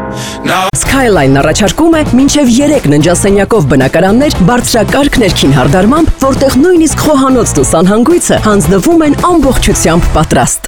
Skyline-ն առաջարկում է մինչև 3 ննջասենյակով բնակարաններ բարձրակարգ ներքին հարդարմամբ, որտեղ նույնիսկ խոհանոցն ու սանհանգույցը հանձնվում են ամբողջությամբ պատրաստ։